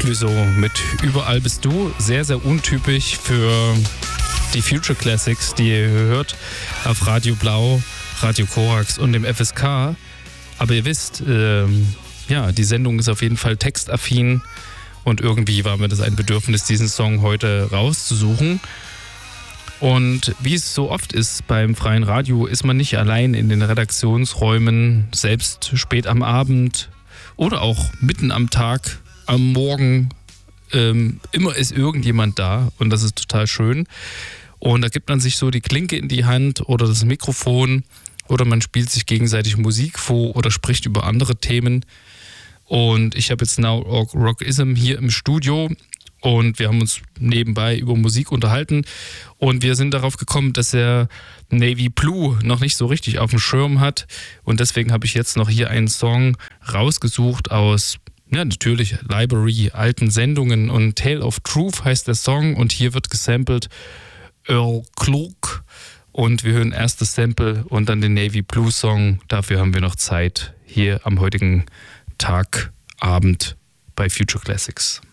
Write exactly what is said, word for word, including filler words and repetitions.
Clouseau mit Überall bist du. Sehr, sehr untypisch für die Future Classics, die ihr hört auf Radio Blau, Radio Korax und dem F S K. Aber ihr wisst, ähm, ja, die Sendung ist auf jeden Fall textaffin und irgendwie war mir das ein Bedürfnis, diesen Song heute rauszusuchen. Und wie es so oft ist beim freien Radio, ist man nicht allein in den Redaktionsräumen, selbst spät am Abend oder auch mitten am Tag, am Morgen. Ähm, immer ist irgendjemand da und das ist total schön. Und da gibt man sich so die Klinke in die Hand oder das Mikrofon oder man spielt sich gegenseitig Musik vor oder spricht über andere Themen. Und ich habe jetzt Now Rockism hier im Studio und wir haben uns nebenbei über Musik unterhalten und wir sind darauf gekommen, dass er Navy Blue noch nicht so richtig auf dem Schirm hat und deswegen habe ich jetzt noch hier einen Song rausgesucht aus, ja natürlich, Library, alten Sendungen und Tale of Truth heißt der Song und hier wird gesampelt Earl Klug und wir hören erst das Sample und dann den Navy Blue Song. Dafür haben wir noch Zeit hier am heutigen Tag, Abend bei Future Classics.